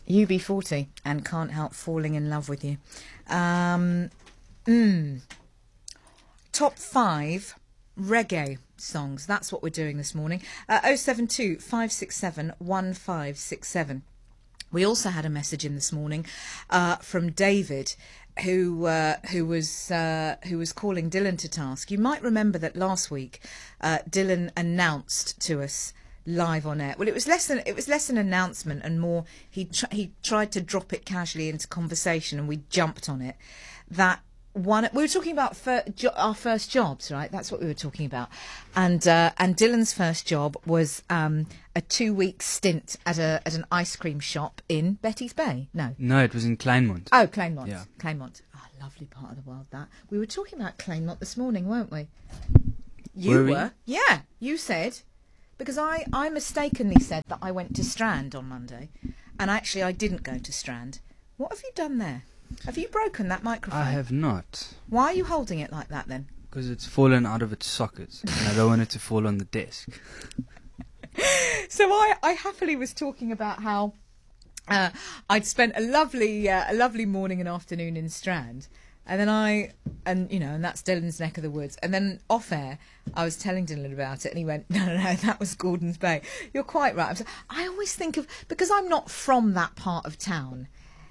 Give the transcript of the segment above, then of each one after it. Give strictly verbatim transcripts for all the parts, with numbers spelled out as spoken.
U B forty and Can't Help Falling in Love with You. Um, mm, top five reggae songs. That's what we're doing this morning. Uh, oh seven two, five six seven, one five six seven. We also had a message in this morning uh, from David, who uh, who was uh, who was calling Dylan to task. You might remember that last week uh, Dylan announced to us live on air. Well, it was less than it was less an announcement and more he tr- he tried to drop it casually into conversation, and we jumped on it. That one we were talking about fir- jo- our first jobs, right? That's what we were talking about. And uh, and Dylan's first job was um, a two week stint at a at an ice cream shop in Betty's Bay. No, no, it was in Kleinmond. Oh, Kleinmond. Yeah, Kleinmond. Oh, lovely part of the world. That we were talking about Kleinmond this morning, weren't we? You were, we? were. Yeah, you said. Because I, I mistakenly said that I went to Strand on Monday, and actually I didn't go to Strand. What have you done there? Have you broken that microphone? I have not. Why are you holding it like that then? Because it's fallen out of its sockets, and I don't want it to fall on the desk. So I, I happily was talking about how uh, I'd spent a lovely uh, a lovely morning and afternoon in Strand. And then I, and you know, and that's Dylan's neck of the woods. And then off air, I was telling Dylan about it, and he went, "No, no, no, that was Gordon's Bay." You're quite right. I'm so, I always think of, because I'm not from that part of town,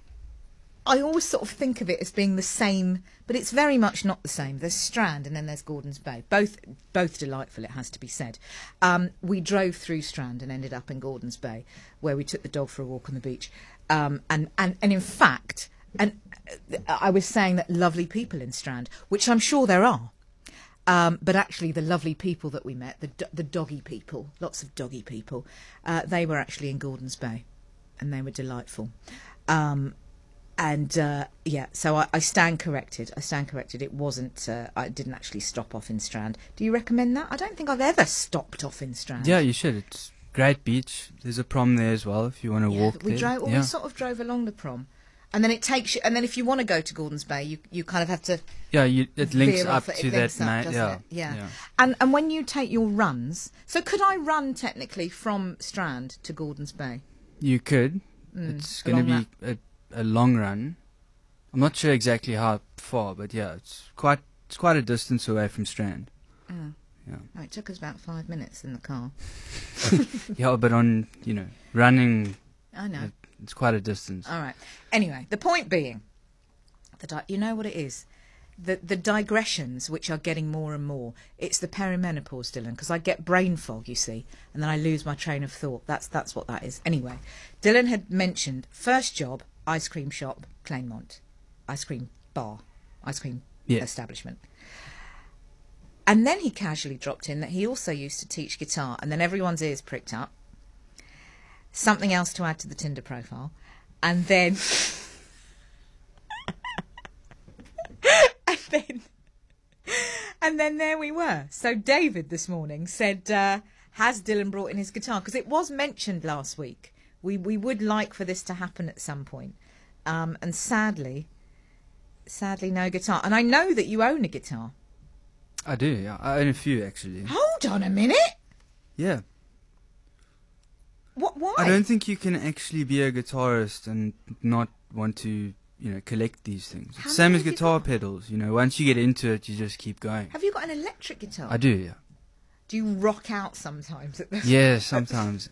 I always sort of think of it as being the same, but it's very much not the same. There's Strand, and then there's Gordon's Bay. Both, both delightful, it has to be said. Um, we drove through Strand and ended up in Gordon's Bay, where we took the dog for a walk on the beach. Um, and, and, and in fact. And I was saying that lovely people in Strand, which I'm sure there are, um, but actually the lovely people that we met, the do- the doggy people, lots of doggy people, uh, they were actually in Gordon's Bay, and they were delightful. Um, and uh, yeah, so I, I stand corrected. I stand corrected. It wasn't. Uh, I didn't actually stop off in Strand. Do you recommend that? I don't think I've ever stopped off in Strand. Yeah, you should. It's great beach. There's a prom there as well if you want to yeah, walk we there. Drove, well, yeah. we sort of drove along the prom. And then it takes you, and then if you want to go to Gordon's Bay, you, you kind of have to. Yeah, you, it links veer up off it. to It links that up, night. doesn't Yeah, it? yeah, yeah. And and when you take your runs, so could I run technically from Strand to Gordon's Bay? You could. Mm, it's going to be a, a long run. I'm not sure exactly how far, but yeah, it's quite it's quite a distance away from Strand. Oh. Yeah. Oh, it took us about five minutes in the car. Yeah, but on you know running. I know. It, It's quite a distance. All right. Anyway, the point being that I, you know what it is, the the digressions which are getting more and more. It's the perimenopause, Dylan, because I get brain fog, you see, and then I lose my train of thought. That's that's what that is. Anyway, Dylan had mentioned first job, ice cream shop, Kleinmond, ice cream bar, ice cream yeah. establishment. And then he casually dropped in that he also used to teach guitar, and then everyone's ears pricked up. Something else to add to the Tinder profile, and then and then and then there we were. So David this morning said, uh, has Dylan brought in his guitar? Because it was mentioned last week. We we would like for this to happen at some point, um, and sadly sadly no guitar. And I know that you own a guitar. I do, yeah. I own a few actually. Hold on a minute. Yeah. What? Why? I don't think you can actually be a guitarist and not want to, you know, collect these things. How It's same many as have you guitar got? pedals. You know, once you get into it, you just keep going. Have you got an electric guitar? I do, yeah. Do you rock out sometimes at the Yeah, sometimes.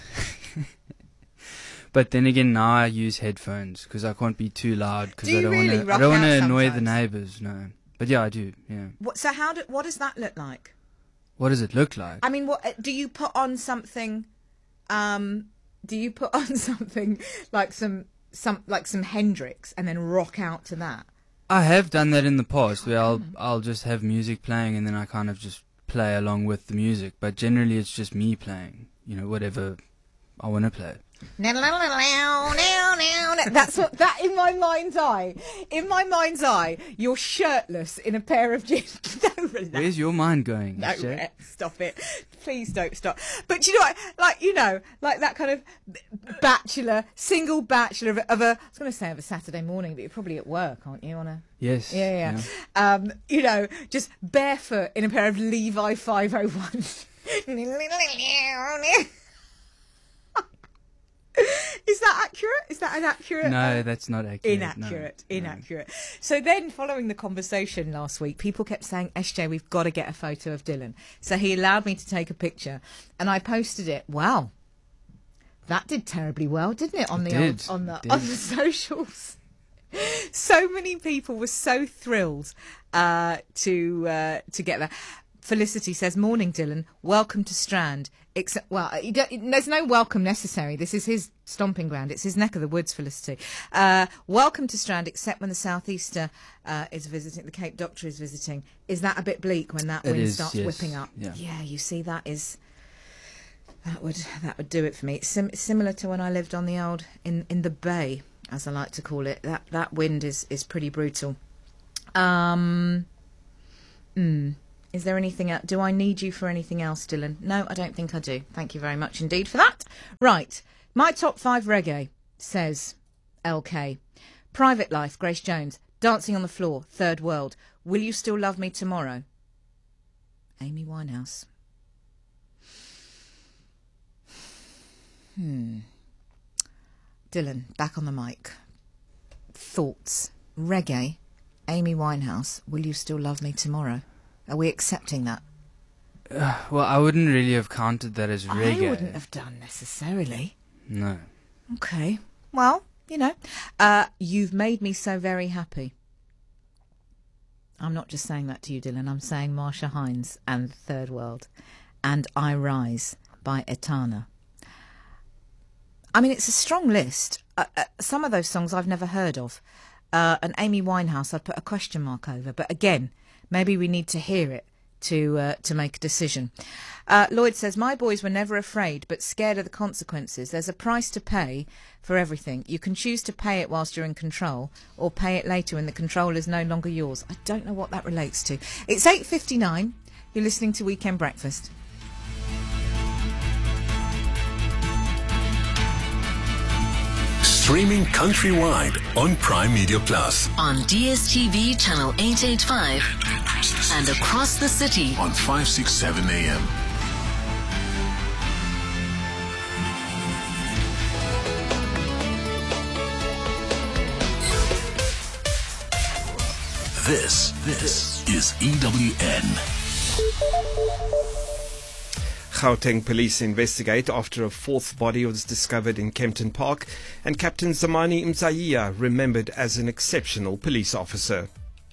But then again, now I use headphones because I can't be too loud because Do I you don't really want to. rock I don't want to out annoy the sometimes? neighbours. No, but yeah, I do. Yeah. What, so how do, what does that look like? What does it look like? I mean, what do you put on something? Um, do you put on something like some some like some Hendrix and then rock out to that? I have done that in the past where I'll I'll just have music playing and then I kind of just play along with the music. But generally, it's just me playing. You know, whatever I want to play. That's what that in my mind's eye. In my mind's eye, you're shirtless in a pair of jeans. Don't relax. Where's your mind going? No, Shay? Rhett, stop it. Please don't stop. But you know what? Like, you know, like that kind of bachelor, single bachelor of a, of a I was going to say of a Saturday morning, but you're probably at work, aren't you? On a Yes. Yeah, yeah. yeah. Um, you know, just barefoot in a pair of Levi five oh ones. Is that accurate? Is that an accurate? No, uh, that's not accurate. Inaccurate, no, inaccurate. No. So then, following the conversation last week, people kept saying, S J, we've got to get a photo of Dylan. So he allowed me to take a picture, and I posted it. Wow, that did terribly well, didn't it? On it the did. Old, on the it on the socials. So many people were so thrilled uh, to uh, to get that. Felicity says, "Morning, Dylan. Welcome to Strand." Except, well, you don't, there's no welcome necessary. This is his stomping ground. It's his neck of the woods, Felicity. Uh, welcome to Strand, except when the Southeaster uh, is visiting, the Cape Doctor is visiting. Is that a bit bleak when that It wind is, starts yes. whipping up? Yeah. yeah, you see, that is that would that would do it for me. It's sim- similar to when I lived on the old in in the bay, as I like to call it. That that wind is is pretty brutal. Um. Hmm. Is there anything else? Do I need you for anything else, Dylan? No, I don't think I do. Thank you very much indeed for that. Right. My top five reggae, says L K. Private Life, Grace Jones. Dancing on the Floor, Third World. Will You Still Love Me Tomorrow? Amy Winehouse. Hmm. Dylan, back on the mic. Thoughts. Reggae, Amy Winehouse. Will You Still Love Me Tomorrow? Are we accepting that? Uh, well, I wouldn't really have counted that as reggae. I wouldn't have done necessarily. No. Okay. Well, you know, uh, you've made me so very happy. I'm not just saying that to you, Dylan. I'm saying Marsha Hines and Third World and I Rise by Etana. I mean, it's a strong list. Uh, uh, some of those songs I've never heard of. Uh, and Amy Winehouse, I'd put a question mark over. But again, maybe we need to hear it to uh, to make a decision. Uh, Lloyd says, my boys were never afraid but scared of the consequences. There's a price to pay for everything. You can choose to pay it whilst you're in control or pay it later when the control is no longer yours. I don't know what that relates to. It's eight fifty-nine. You're listening to Weekend Breakfast. Streaming countrywide on Prime Media Plus. On D S T V channel eight eighty-five and across the city on five sixty-seven A M. This, this is E W N. Gauteng police investigate after a fourth body was discovered in Kempton Park, and Captain Zamani Mzaiya remembered as an exceptional police officer.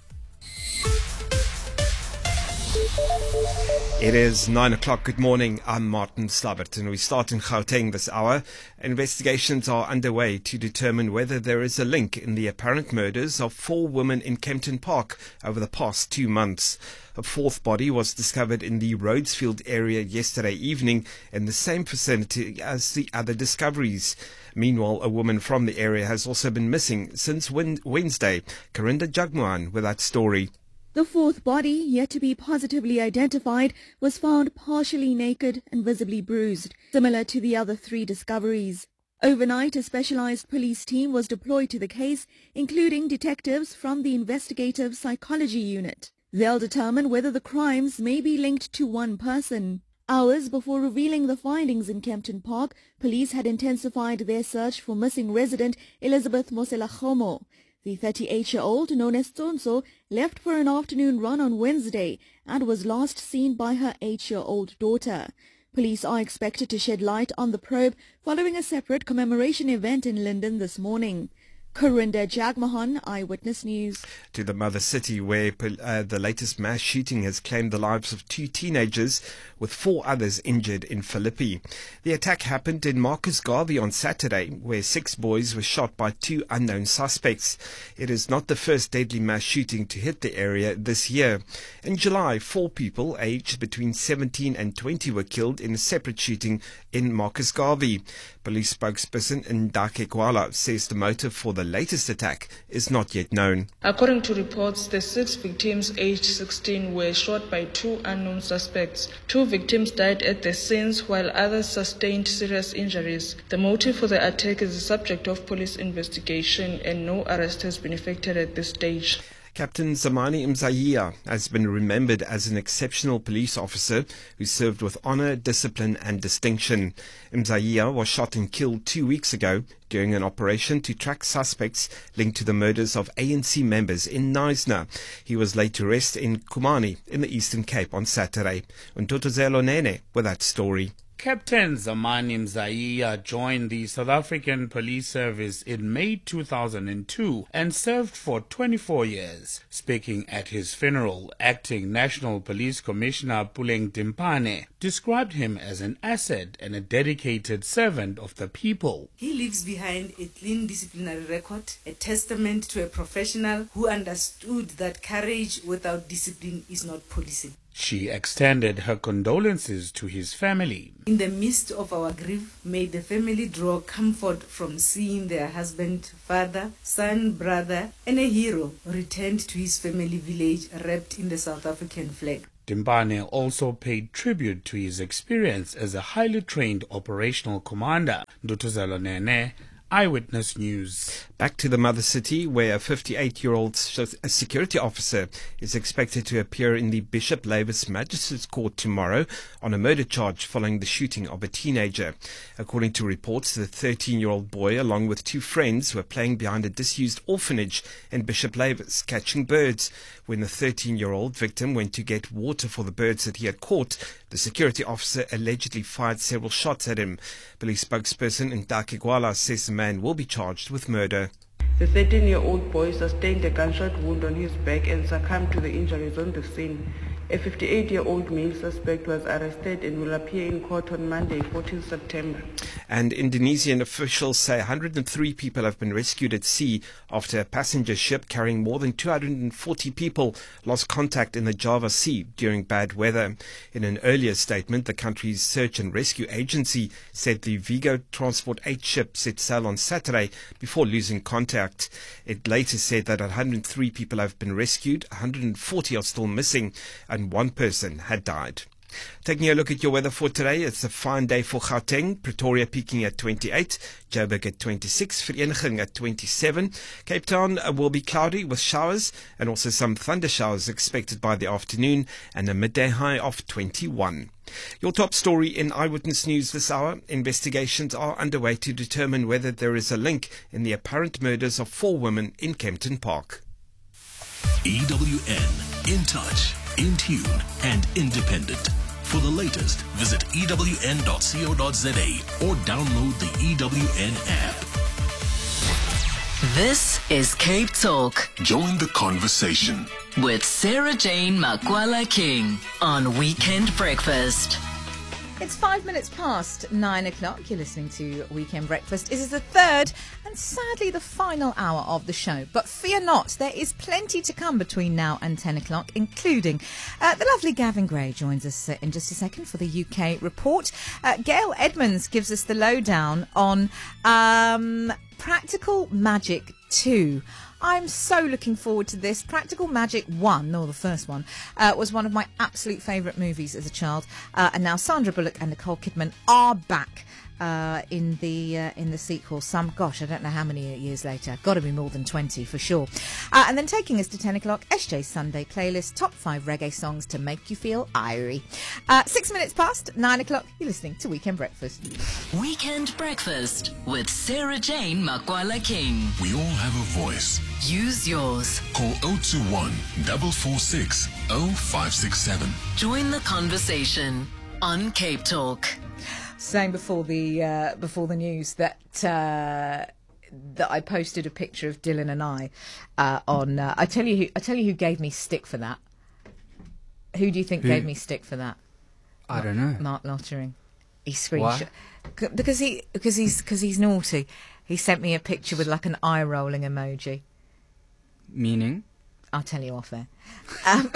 It is nine o'clock. Good morning. I'm Martin Slabbert, and we start in Gauteng this hour. Investigations are underway to determine whether there is a link in the apparent murders of four women in Kempton Park over the past two months. A fourth body was discovered in the Rhodesfield area yesterday evening in the same vicinity as the other discoveries. Meanwhile, a woman from the area has also been missing since Wednesday. Karinda Jagmohan with that story. The fourth body, yet to be positively identified, was found partially naked and visibly bruised, similar to the other three discoveries. Overnight, a specialized police team was deployed to the case, including detectives from the Investigative Psychology Unit. They'll determine whether the crimes may be linked to one person. Hours before revealing the findings in Kempton Park, police had intensified their search for missing resident Elizabeth Moselagomo. The thirty-eight-year-old, known as Tsonso, left for an afternoon run on Wednesday and was last seen by her eight-year-old daughter. Police are expected to shed light on the probe following a separate commemoration event in Linden this morning. Karinda Jagmohan, Eyewitness News. To the mother city, where uh, the latest mass shooting has claimed the lives of two teenagers, with four others injured in Philippi. The attack happened in Marcus Garvey on Saturday, where six boys were shot by two unknown suspects. It is not the first deadly mass shooting to hit the area this year. In July, four people aged between seventeen and twenty were killed in a separate shooting in Marcus Garvey. Police spokesperson Ndake Kwala says the motive for the latest attack is not yet known. According to reports, the six victims aged sixteen were shot by two unknown suspects. Two victims died at the scenes while others sustained serious injuries. The motive for the attack is the subject of police investigation and no arrest has been effected at this stage. Captain Zamani Mzaya has been remembered as an exceptional police officer who served with honour, discipline and distinction. Mzaya was shot and killed two weeks ago during an operation to track suspects linked to the murders of A N C members in Knysna. He was laid to rest in Kumani in the Eastern Cape on Saturday. Untotozelo Nene with that story. Captain Zamani Mzaya joined the South African Police Service in May two thousand two and served for twenty-four years. Speaking at his funeral, Acting National Police Commissioner Puleng Timpane described him as an asset and a dedicated servant of the people. He leaves behind a clean disciplinary record, a testament to a professional who understood that courage without discipline is not policing. She extended her condolences to his family. In the midst of our grief, may the family draw comfort from seeing their husband, father, son, brother, and a hero returned to his family village wrapped in the South African flag. Timpane also paid tribute to his experience as a highly trained operational commander. Ndutuzelo Nene, Eyewitness News. Back to the mother city, where a fifty-eight-year-old security officer is expected to appear in the Bishop Lavis Magistrates Court tomorrow on a murder charge following the shooting of a teenager. According to reports, the thirteen-year-old boy, along with two friends, were playing behind a disused orphanage in Bishop Lavis, catching birds. When the thirteen-year-old victim went to get water for the birds that he had caught, the security officer allegedly fired several shots at him. Police spokesperson Ntaki Gwala says the man will be charged with murder. The thirteen-year-old boy sustained a gunshot wound on his back and succumbed to the injuries on the scene. A fifty-eight-year-old male suspect was arrested and will appear in court on Monday, fourteenth September. And Indonesian officials say one hundred three people have been rescued at sea after a passenger ship carrying more than two hundred forty people lost contact in the Java Sea during bad weather. In an earlier statement, the country's search and rescue agency said the Vigo Transport eight ship set sail on Saturday before losing contact. It later said that one hundred three people have been rescued, one hundred forty are still missing, and one person had died. Taking a look at your weather for today, it's a fine day for Gauteng, Pretoria peaking at twenty-eight, Joburg at twenty-six, Vereeniging at twenty-seven. Cape Town uh, will be cloudy with showers and also some thunder showers expected by the afternoon and a midday high of twenty-one. Your top story in Eyewitness News this hour: investigations are underway to determine whether there is a link in the apparent murders of four women in Kempton Park. E W N, in touch, in tune and independent. For the latest, visit E W N dot co dot za or download the E W N app. This is Cape Talk Join the conversation with Sarah Jane Makwala King on Weekend Breakfast. It's five minutes past nine o'clock. You're listening to Weekend Breakfast. This is the third and sadly the final hour of the show. But fear not, there is plenty to come between now and ten o'clock, including uh, the lovely Gavin Gray joins us uh, in just a second for the U K report. Uh, Gail Edmonds gives us the lowdown on um, Practical Magic two. I'm so looking forward to this. Practical Magic one, or the first one, uh, was one of my absolute favourite movies as a child. Uh, and now Sandra Bullock and Nicole Kidman are back uh, in the uh, in the sequel. Some, gosh, I don't know how many years later. Got to be more than twenty for sure. Uh, and then taking us to ten o'clock, S J's Sunday playlist, top five reggae songs to make you feel irie. Uh, six minutes past nine o'clock, you're listening to Weekend Breakfast. Weekend Breakfast with Sarah Jane Makwala King. We all have a voice. Use yours. Call zero two one, four four six, zero five six seven. Join the conversation on Cape Talk. Saying before the uh, before the news that uh, that I posted a picture of Dylan and I uh, on. Uh, I tell you, who, I tell you who gave me stick for that. Who do you think Who? gave me stick for that? I don't know. Mark Lottering. He screenshot because he because he's because he's naughty. He sent me a picture with like an eye rolling emoji. Meaning? I'll tell you off there. Um,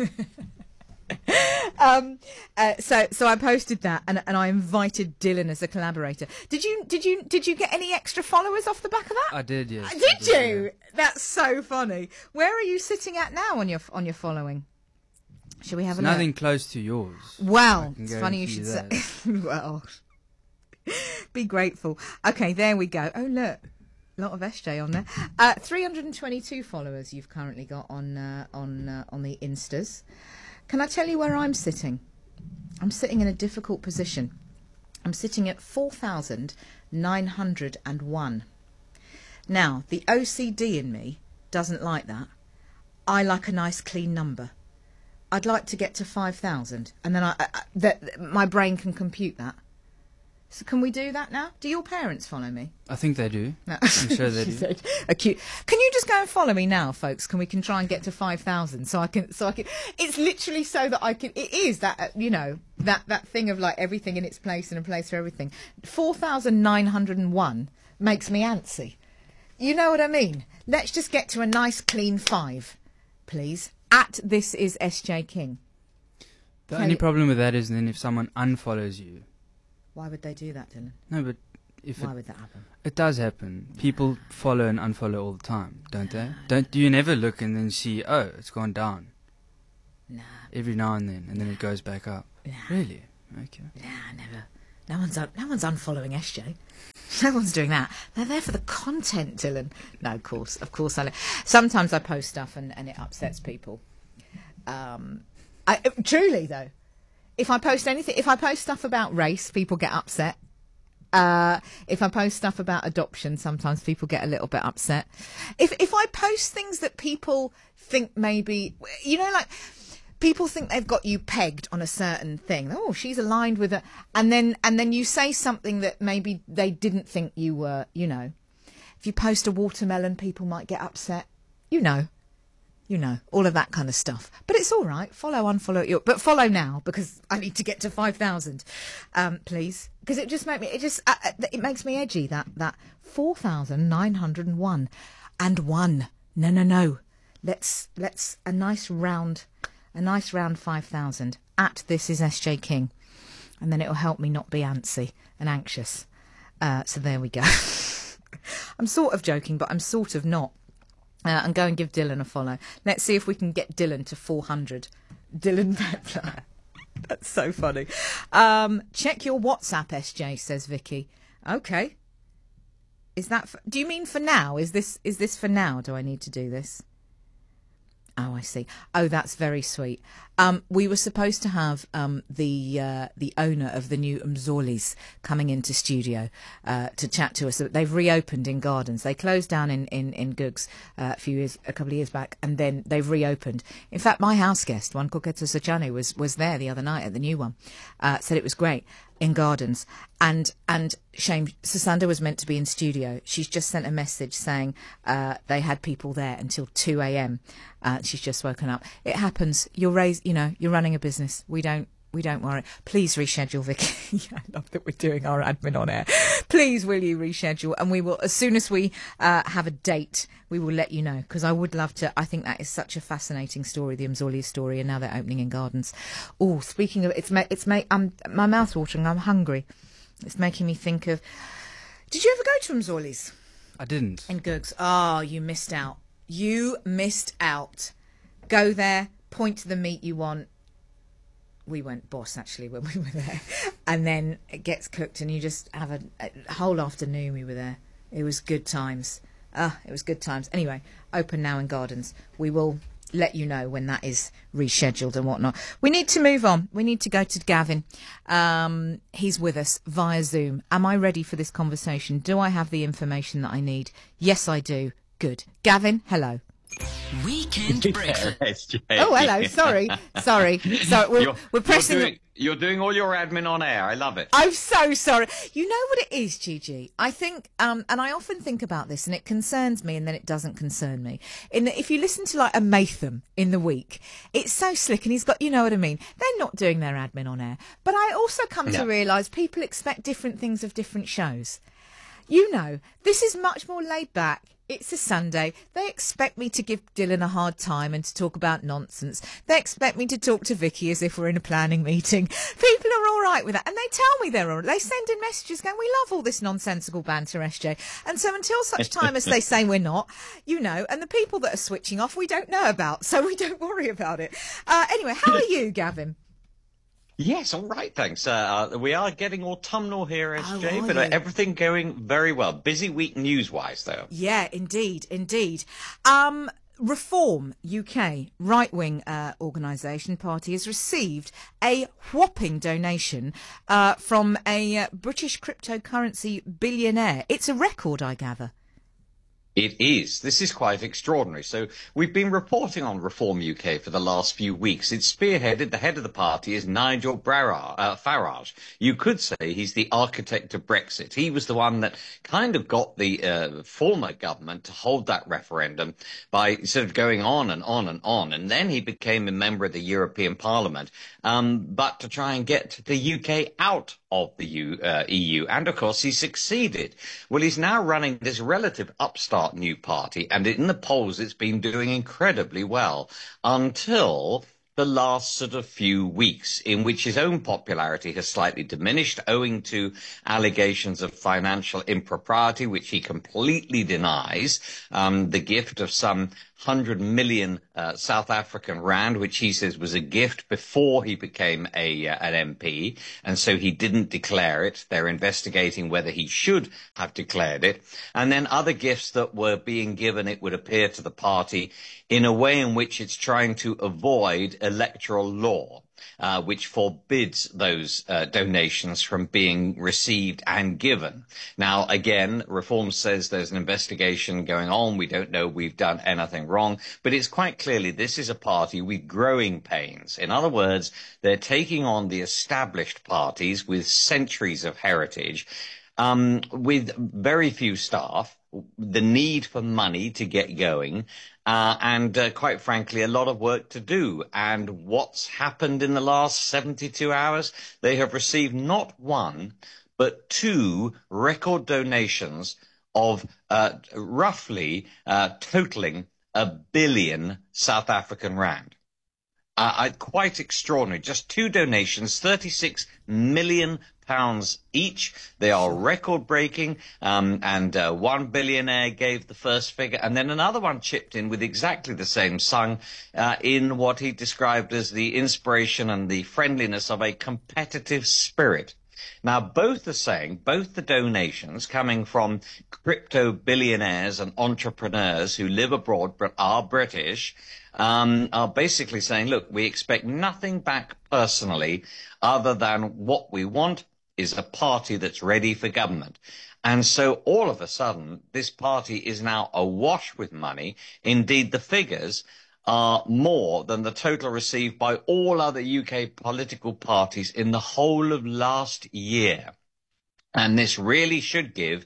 um, uh, so so I posted that and and I invited Dylan as a collaborator. Did you did you did you get any extra followers off the back of that? I did, yes. Did I did, you? yeah. That's so funny. Where are you sitting at now on your on your following? Shall we have It's a nothing look? close to yours. Well, I can it's funny you guarantee should that. say. Well, be grateful. Okay, there we go. Oh look, A lot of S J on there. Uh, three hundred twenty-two followers you've currently got on uh, on uh, on the Instas. Can I tell you where I'm sitting? I'm sitting in a difficult position. I'm sitting at four thousand nine hundred one. Now, the O C D in me doesn't like that. I like a nice clean number. I'd like to get to five thousand, and then I, I, that my brain can compute that. So can we do that now? Do your parents follow me? I think they do. No. I'm sure they She do. said, acute. Can you just go and follow me now, folks? Can we can try and get to five thousand? So I can, so I can. It's literally so that I can. It is that uh, you know that that thing of like everything in its place and a place for everything. Four thousand nine hundred and one makes me antsy. You know what I mean? Let's just get to a nice clean five, please. At This Is S J King. The Okay. only problem with that is then if someone unfollows you. Why would they do that, Dylan? No, but if Why it, would that happen? it does happen. People follow and unfollow all the time, don't they? Don't do you never look and then see, oh, it's gone down? Nah. Every now and then, and then it goes back up. Nah. Really? Okay. Nah, never. No one's un- no one's unfollowing S J. No one's doing that. They're there for the content, Dylan. No, of course, of course. I. Sometimes I post stuff and, and it upsets people. Um, I, truly though, if I post anything, if I post stuff about race, people get upset. Uh, if I post stuff about adoption, sometimes people get a little bit upset. If if I post things that people think maybe, you know, like. People think they've got you pegged on a certain thing. Oh, she's aligned with it, and then and then you say something that maybe they didn't think you were. You know, if you post a watermelon, people might get upset. You know, you know, all of that kind of stuff. But it's all right. Follow, unfollow, your, but follow now because I need to get to five thousand, um, please. Because it just make me. It just uh, it makes me edgy. That that four thousand nine hundred and one, and one. No, no, no. Let's let's a nice round. A nice round five thousand. At This Is S J King. And then it'll help me not be antsy and anxious. Uh, so there we go. I'm sort of joking, but I'm sort of not. Uh, and go and give Dylan a follow. Let's see if we can get Dylan to four hundred. Dylan Pepler. That's so funny. Um, check your WhatsApp, S J, says Vicky. Okay. Is that... For, do you mean for now? Is this is this for now? Do I need to do this? Oh, I see. Oh, that's very sweet. Um, we were supposed to have um, the uh, the owner of the new Mzolis coming into studio uh, to chat to us. They've reopened in Gardens. They closed down in in in Googs uh, a few years, a couple of years back, and then they've reopened. In fact, my house guest, Juan Coqueto Sachane, was was there the other night at the new one. Uh, said it was great in Gardens, and and shame Susanda was meant to be in studio. She's just sent a message saying uh, they had people there until two a.m. Uh, she's just woken up. It happens. You're raised, you know, you're running a business. We don't we don't worry. Please reschedule, Vicky. Yeah, I love that we're doing our admin on air. Please, will you reschedule? And we will, as soon as we uh, have a date, we will let you know, because I would love to. I think that is such a fascinating story, the Mzoli story, and now they're opening in Gardens. Oh, speaking of, it's ma- it's ma- I'm my mouth's watering. I'm hungry. It's making me think of. Did you ever go to Mzoli's? I didn't. In Googs. Oh, you missed out. You missed out. Go there, point to the meat you want. We went boss, actually, when we were there. And then it gets cooked and you just have a, a whole afternoon we were there. It was good times. Ah, it was good times. Anyway, open now in Gardens. We will let you know when that is rescheduled and whatnot. We need to move on. We need to go to Gavin. Um, he's with us via Zoom. Am I ready for this conversation? Do I have the information that I need? Yes, I do. Good. Gavin, hello. Weekend breakfast. Oh, hello. Sorry. Sorry. Sorry. We're, you're, we're pressing... You're doing, you're doing all your admin on air. I love it. I'm so sorry. You know what it is, Gigi? I think, um, and I often think about this, and it concerns me, and then it doesn't concern me. In that, if you listen to like a Matham in the week, it's so slick, and he's got, you know what I mean? They're not doing their admin on air. But I also come Yeah. to realise people expect different things of different shows. You know, this is much more laid back. It's a Sunday. They expect me to give Dylan a hard time and to talk about nonsense. They expect me to talk to Vicky as if we're in a planning meeting. People are all right with that. And they tell me they're all right. They send in messages going, we love all this nonsensical banter, S J. And so until such time as they say we're not, you know, and the people that are switching off, we don't know about. So we don't worry about it. Uh, anyway, how are you, Gavin? Yes, all right, thanks. Uh, uh, we are getting autumnal here, S J, Oh, but uh, you? everything going very well. Busy week news-wise, though. Yeah, indeed, indeed. Um, Reform U K, right-wing uh, organisation, party, has received a whopping donation uh, from a uh, British cryptocurrency billionaire. It's a record, I gather. It is. This is quite extraordinary. So we've been reporting on Reform U K for the last few weeks. It's spearheaded. The head of the party is Nigel Farage. Uh, Farage. You could say he's the architect of Brexit. He was the one that kind of got the uh, former government to hold that referendum by sort of going on and on and on. And then he became a member of the European Parliament, um, but to try and get the U K out of the U, uh, E U. And, of course, he succeeded. Well, he's now running this relative upstart new party, and in the polls it's been doing incredibly well until the last sort of few weeks, in which his own popularity has slightly diminished owing to allegations of financial impropriety, which he completely denies, um, the gift of some one hundred million uh, South African rand, which he says was a gift before he became a uh, an M P, and so he didn't declare it. They're investigating whether he should have declared it. And then other gifts that were being given, it would appear, to the party in a way in which it's trying to avoid electoral law. Uh, which forbids those uh, donations from being received and given. Now, again, Reform says there's an investigation going on. We don't know we've done anything wrong, but it's quite clearly this is a party with growing pains. In other words, they're taking on the established parties with centuries of heritage, um, with very few staff, the need for money to get going, uh, and uh, quite frankly, a lot of work to do. And what's happened in the last seventy-two hours? They have received not one, but two record donations of uh, roughly uh, totaling a billion South African rand. Uh, quite extraordinary. Just two donations, thirty-six million pounds each. They are record-breaking, um, and uh, one billionaire gave the first figure, and then another one chipped in with exactly the same sum uh, in what he described as the inspiration and the friendliness of a competitive spirit. Now, both are saying, both the donations coming from crypto billionaires and entrepreneurs who live abroad but are British, um, are basically saying, look, we expect nothing back personally other than what we want is a party that's ready for government. And so all of a sudden, this party is now awash with money. Indeed, the figures are more than the total received by all other U K political parties in the whole of last year. And this really should give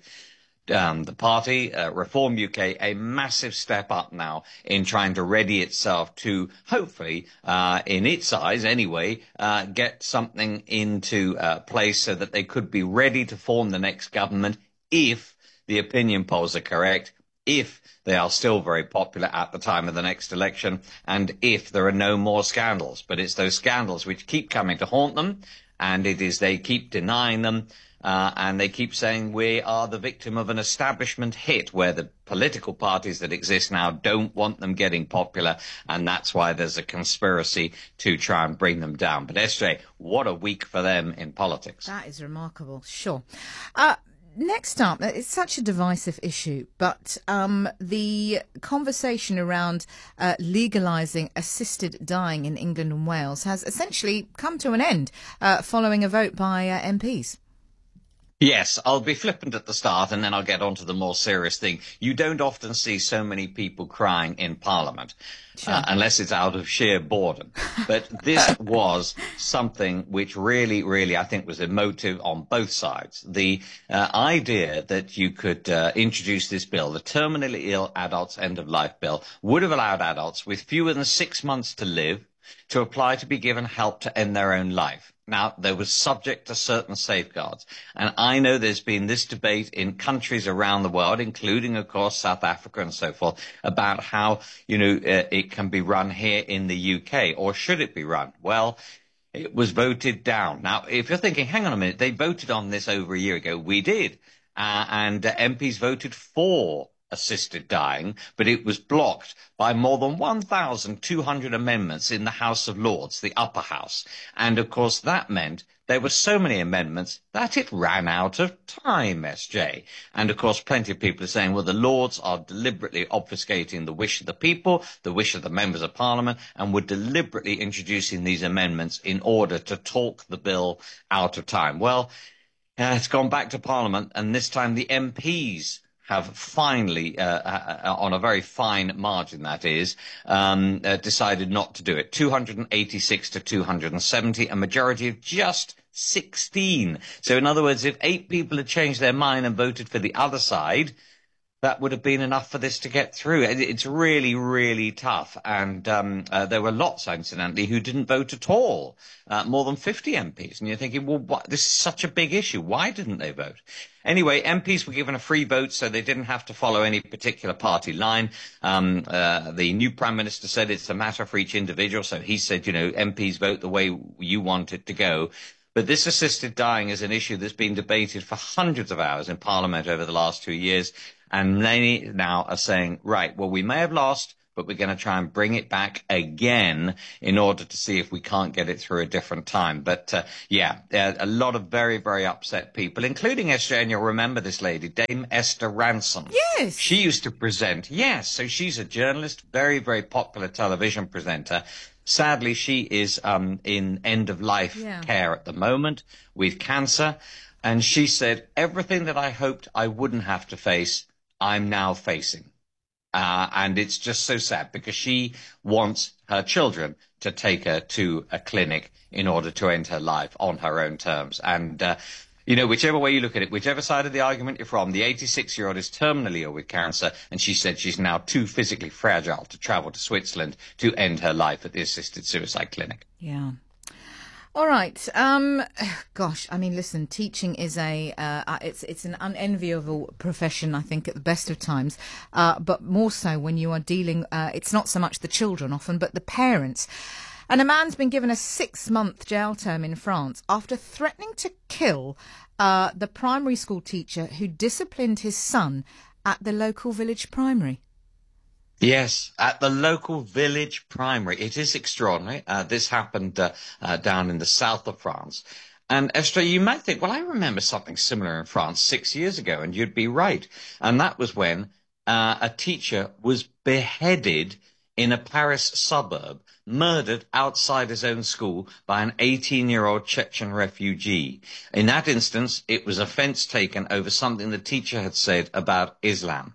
um, the party, uh, Reform U K, a massive step up now in trying to ready itself to hopefully, uh, in its eyes anyway, uh, get something into uh, place so that they could be ready to form the next government if the opinion polls are correct, if they are still very popular at the time of the next election, and if there are no more scandals. But it's those scandals which keep coming to haunt them, and it is they keep denying them, uh, and they keep saying we are the victim of an establishment hit where the political parties that exist now don't want them getting popular, and that's why there's a conspiracy to try and bring them down. But S J, what a week for them in politics. That is remarkable, sure. Uh, Next up, it's such a divisive issue, but um, the conversation around uh, legalising assisted dying in England and Wales has essentially come to an end uh, following a vote by uh, M Ps. Yes, I'll be flippant at the start and then I'll get on to the more serious thing. You don't often see so many people crying in Parliament, sure. uh, unless it's out of sheer boredom. But this was something which really, really, I think was emotive on both sides. The uh, idea that you could uh, introduce this bill, the Terminally Ill Adults End of Life Bill, would have allowed adults with fewer than six months to live to apply to be given help to end their own life. Now, they were subject to certain safeguards. And I know there's been this debate in countries around the world, including, of course, South Africa and so forth, about how, you know, uh, it can be run here in the U K, or should it be run? Well, it was voted down. Now, if you're thinking, hang on a minute, they voted on this over a year ago. We did. Uh, and uh, M Ps voted for assisted dying, but it was blocked by more than one thousand two hundred amendments in the House of Lords, the upper house. And of course that meant there were so many amendments that it ran out of time, S J. And of course plenty of people are saying, well, the Lords are deliberately obfuscating the wish of the people, the wish of the members of Parliament, and were deliberately introducing these amendments in order to talk the bill out of time. Well, uh, it's gone back to Parliament, and this time the M Ps have finally, uh, uh, on a very fine margin that is, um, uh, decided not to do it. two hundred eighty-six to two hundred seventy, a majority of just sixteen. So in other words, if eight people had changed their mind and voted for the other side, that would have been enough for this to get through. It's really, really tough. And um, uh, there were lots, incidentally, who didn't vote at all, uh, more than fifty M Ps. And you're thinking, well, what? This is such a big issue. Why didn't they vote? Anyway, M Ps were given a free vote, so they didn't have to follow any particular party line. Um, uh, the new Prime Minister said it's a matter for each individual. So he said, you know, M Ps vote the way you want it to go. But this assisted dying is an issue that's been debated for hundreds of hours in Parliament over the last two years. And many now are saying, right, well, we may have lost, but we're going to try and bring it back again in order to see if we can't get it through a different time. But, uh, yeah, uh, a lot of very, very upset people, including S J, and you'll remember this lady, Dame Esther Ransom. Yes. She used to present. Yes, so she's a journalist, very, very popular television presenter. Sadly, she is um, in end-of-life yeah. care at the moment with cancer. And she said, everything that I hoped I wouldn't have to face, I'm now facing. Uh, and it's just so sad because she wants her children to take her to a clinic in order to end her life on her own terms. And, uh, you know, whichever way you look at it, whichever side of the argument you're from, the eighty-six-year-old is terminally ill with cancer, and she said she's now too physically fragile to travel to Switzerland to end her life at the assisted suicide clinic. Yeah. All right. Um, gosh, I mean, listen, teaching is a, uh, it's it's an unenviable profession, I think, at the best of times, uh, but more so when you are dealing, uh, it's not so much the children often, but the parents. And a man's been given a six-month jail term in France after threatening to kill uh, the primary school teacher who disciplined his son at the local village primary. Yes, at the local village primary. It is extraordinary. Uh, this happened uh, uh, down in the south of France. And Esther, you might think, well, I remember something similar in France six years ago, and you'd be right. And that was when uh, a teacher was beheaded in a Paris suburb, murdered outside his own school by an eighteen-year-old Chechen refugee. In that instance, it was offence taken over something the teacher had said about Islam.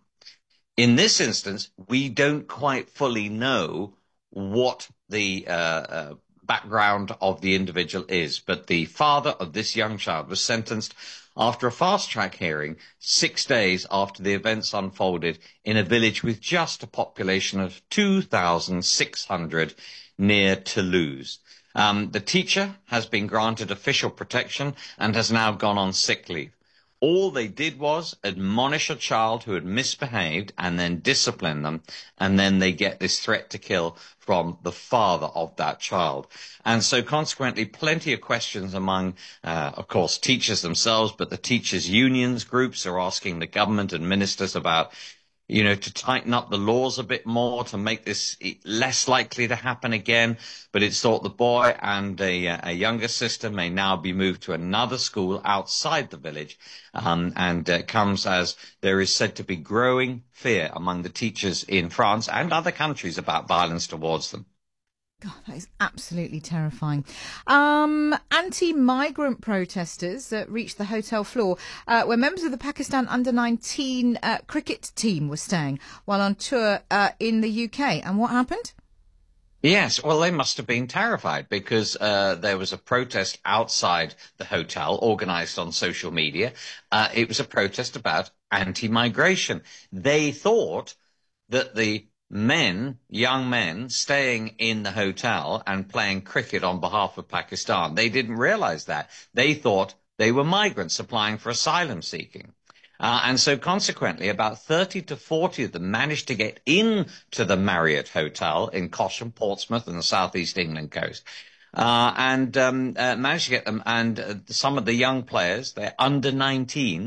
In this instance, we don't quite fully know what the uh, uh, background of the individual is, but the father of this young child was sentenced after a fast-track hearing six days after the events unfolded in a village with just a population of two thousand six hundred near Toulouse. Um, the teacher has been granted official protection and has now gone on sick leave. All they did was admonish a child who had misbehaved and then discipline them, and then they get this threat to kill from the father of that child. And so consequently, plenty of questions among, uh, of course, teachers themselves, but the teachers' unions groups are asking the government and ministers about, you know, to tighten up the laws a bit more to make this less likely to happen again. But it's thought the boy and a, a younger sister may now be moved to another school outside the village. Um, and uh, comes as there is said to be growing fear among the teachers in France and other countries about violence towards them. God, that is absolutely terrifying. Um, anti-migrant protesters uh, reached the hotel floor uh, where members of the Pakistan under nineteen uh, cricket team were staying while on tour uh, in the U K. And what happened? Yes, well, they must have been terrified because uh, there was a protest outside the hotel organised on social media. Uh, it was a protest about anti-migration. They thought that the men, young men, staying in the hotel and playing cricket on behalf of Pakistan, they didn't realise that. They thought they were migrants applying for asylum seeking. Uh, and so consequently, about thirty to forty of them managed to get into the Marriott Hotel in Cosham, Portsmouth, and the southeast England coast. Uh, and um, uh, managed to get them. And uh, some of the young players, they're under nineteen,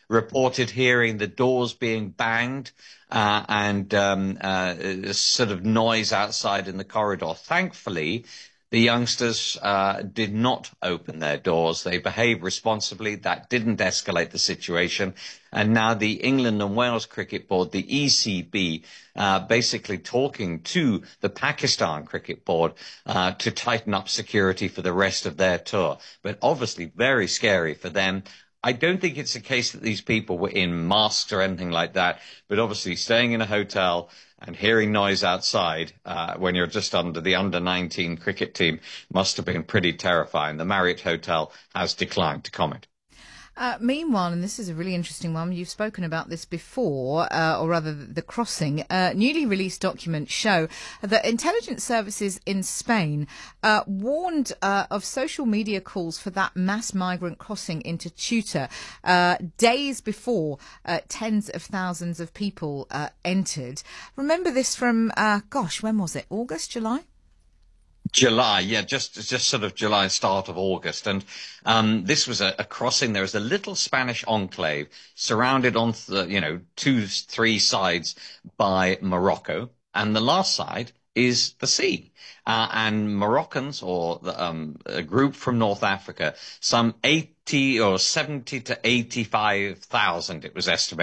reported hearing the doors being banged uh, and um, uh, sort of noise outside in the corridor. Thankfully, the youngsters uh, did not open their doors. They behaved responsibly. That didn't escalate the situation. And now the England and Wales Cricket Board, the E C B, uh, basically talking to the Pakistan Cricket Board uh, to tighten up security for the rest of their tour. But obviously very scary for them. I don't think it's a case that these people were in masks or anything like that, but obviously staying in a hotel and hearing noise outside uh, when you're just under the under nineteen cricket team must have been pretty terrifying. The Marriott Hotel has declined to comment. Uh, meanwhile, and this is a really interesting one, you've spoken about this before, uh, or rather the crossing. Uh, newly released documents show that intelligence services in Spain uh, warned uh, of social media calls for that mass migrant crossing into Ceuta uh, days before uh, tens of thousands of people uh, entered. Remember this from, uh, gosh, when was it? August, July? July, yeah, just just sort of July, start of August. And um, this was a, a crossing. There was a little Spanish enclave surrounded on, the, you know, two, three sides by Morocco. And the last side is the sea. Uh, and Moroccans, or the, um, a group from North Africa, some eighty or seventy to eighty-five thousand, it was estimated,